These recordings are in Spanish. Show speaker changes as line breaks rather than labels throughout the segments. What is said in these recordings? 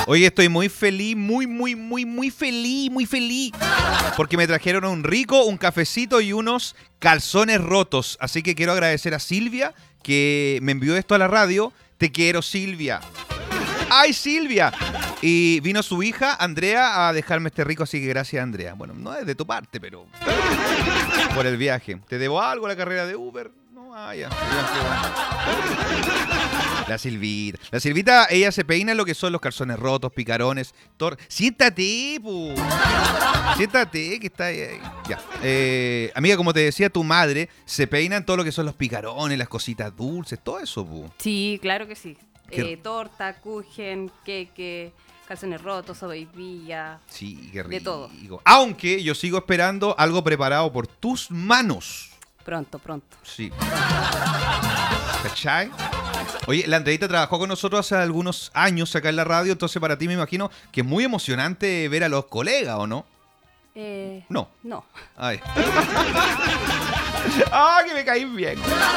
Oye, estoy muy feliz, muy feliz. Porque me trajeron un rico, un cafecito y unos calzones rotos. Así que quiero agradecer a Silvia que me envió esto a la radio. Te quiero, Silvia. ¡Ay, Silvia! Y vino su hija, Andrea, a dejarme este rico, así que gracias, Andrea. Bueno, no es de tu parte, pero por el viaje. ¿Te debo algo la carrera de Uber? No, ya. La Silvita. La Silvita, ella se peina en lo que son los calzones rotos, picarones. Siéntate, pu. Siéntate, que está ahí. Ya. Amiga, como te decía, tu madre se peina en todo lo que son los picarones, las cositas dulces, todo eso, pu.
Sí, claro que sí. Torta, kuchen, queque, calzones rotos, sopaipilla.
Sí, qué rico.
De todo.
Aunque yo sigo esperando algo preparado por tus manos.
Pronto.
Sí. ¿Cachai? Oye, la Andreita trabajó con nosotros hace algunos años acá en la radio, entonces para ti me imagino que es muy emocionante ver a los colegas, ¿o no? No.
No.
Ay. ¡Ah, que me caí bien!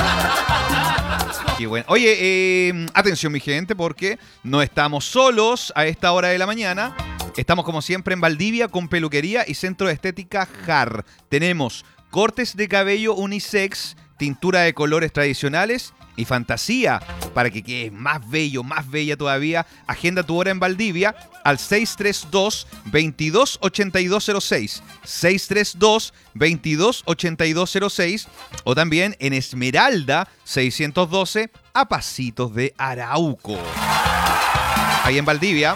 Qué bueno. Oye, atención mi gente, porque no estamos solos a esta hora de la mañana. Estamos como siempre en Valdivia con peluquería y centro de estética JAR. Tenemos cortes de cabello unisex, tintura de colores tradicionales y fantasía para que quedes más bello, más bella todavía. Agenda tu hora en Valdivia al 632-228206. 632-228206 o también en Esmeralda 612 a pasitos de Arauco. Ahí en Valdivia.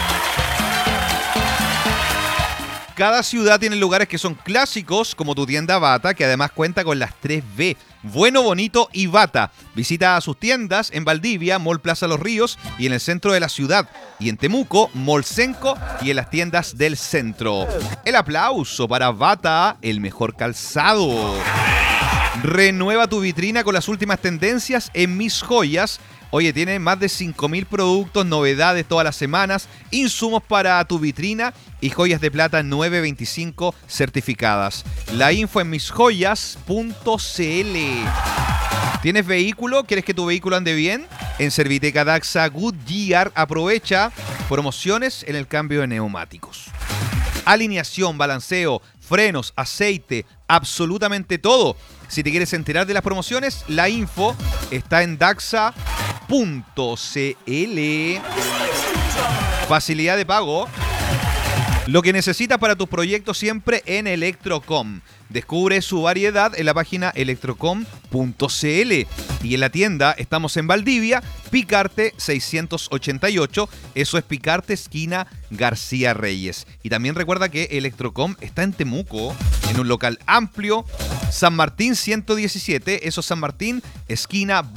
Cada ciudad tiene lugares que son clásicos, como tu tienda Bata, que además cuenta con las 3B. Bueno, bonito y Bata. Visita sus tiendas en Valdivia, Mall Plaza Los Ríos y en el centro de la ciudad. Y en Temuco, Mall Senco y en las tiendas del centro. El aplauso para Bata, el mejor calzado. Renueva tu vitrina con las últimas tendencias en Mis Joyas. Oye, tiene más de 5.000 productos, novedades todas las semanas, insumos para tu vitrina y joyas de plata 925 certificadas. La info en misjoyas.cl. ¿Tienes vehículo? ¿Quieres que tu vehículo ande bien? En Serviteca Daxa Goodyear aprovecha promociones en el cambio de neumáticos. Alineación, balanceo, frenos, aceite, absolutamente todo. Si te quieres enterar de las promociones, la info está en daxa.cl. Facilidad de pago. Lo que necesitas para tus proyectos siempre en Electrocom. Descubre su variedad en la página electrocom.cl. Y en la tienda estamos en Valdivia, Picarte 688. Eso es Picarte, esquina García Reyes. Y también recuerda que Electrocom está en Temuco, en un local amplio. San Martín 117, eso es San Martín, esquina